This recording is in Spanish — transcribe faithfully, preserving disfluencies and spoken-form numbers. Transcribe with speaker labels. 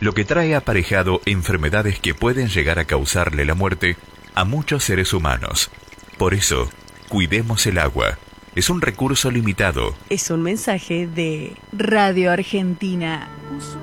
Speaker 1: lo que trae aparejado enfermedades que pueden llegar a causarle la muerte a muchos seres humanos. Por eso, cuidemos el agua. Es un recurso limitado.
Speaker 2: Es un mensaje de Radio Argentina.